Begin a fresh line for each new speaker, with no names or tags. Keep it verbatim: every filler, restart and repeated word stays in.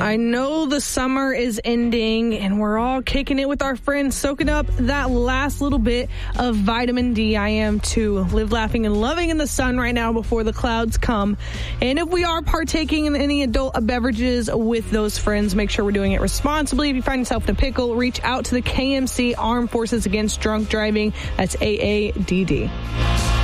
I know the summer is ending and we're all kicking it with our friends, soaking up that last little bit of vitamin D. I am too. Live laughing and loving in the sun right now before the clouds come. And if we are partaking in any adult beverages with those friends, make sure we're doing it responsibly. If you find yourself in a pickle, reach out to the K M C Armed Forces Against Drunk Driving. That's A A D D.